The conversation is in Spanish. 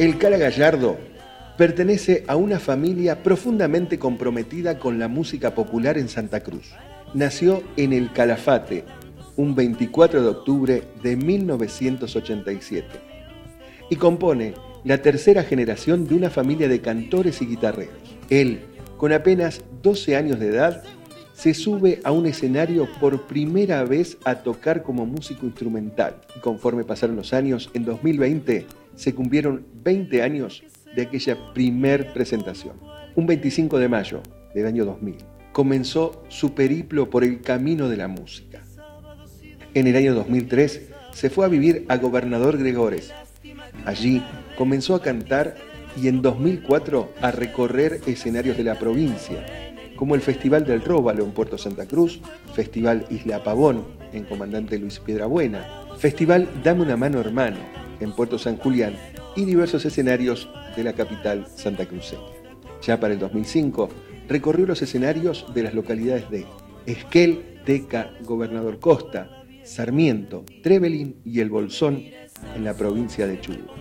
El Cala Gallardo pertenece a una familia profundamente comprometida con la música popular en Santa Cruz. Nació en El Calafate, un 24 de octubre de 1987, y compone la tercera generación de una familia de cantores y guitarreros. Él, con apenas 12 años de edad, se sube a un escenario por primera vez a tocar como músico instrumental. Y conforme pasaron los años, en 2020 se cumplieron 20 años de aquella primer presentación. Un 25 de mayo del año 2000 comenzó su periplo por el camino de la música. En el año 2003 se fue a vivir a Gobernador Gregores. Allí comenzó a cantar y en 2004 a recorrer escenarios de la provincia, como el Festival del Róbalo en Puerto Santa Cruz, Festival Isla Pavón en Comandante Luis Piedrabuena, Festival Dame una mano hermano en Puerto San Julián y diversos escenarios de la capital santacruceña. Ya para el 2005 recorrió los escenarios de las localidades de Esquel, Teca, Gobernador Costa, Sarmiento, Trevelin y El Bolsón en la provincia de Chubut.